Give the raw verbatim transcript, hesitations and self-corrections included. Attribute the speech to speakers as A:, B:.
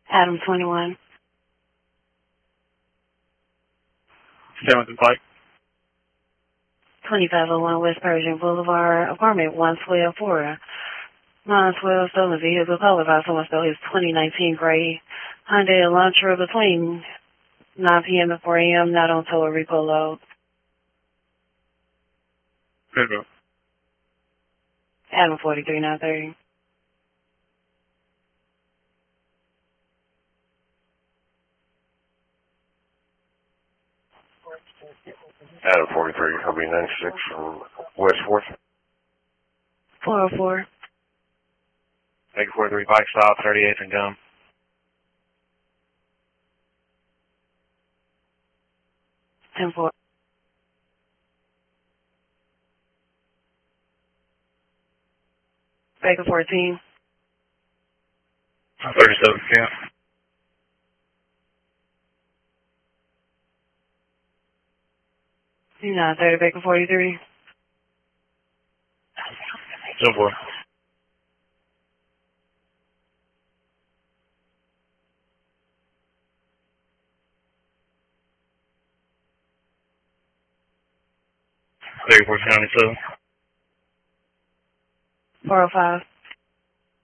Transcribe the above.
A: Adam twenty-one.
B: seventh and Pike.
A: twenty-five oh one West Persian Boulevard, apartment one twelve, Florida. nine twelve stolen vehicle called by someone stole his twenty nineteen gray Hyundai Elantra between nine p.m. and four a.m. not on tow or repo load.
B: Pinville.
A: Adam forty-three nine thirty.
C: Adam forty-three, I'll be ninety-six from West fourth.
A: four oh four.
D: Take forty-three, bike stop, thirty-eighth and Gum.
A: ten four. Baker fourteen.
B: thirty-seven Camp.
A: nine thirty Baker forty-three.
B: ten four. thirty-four ninety-seven.
A: four oh five.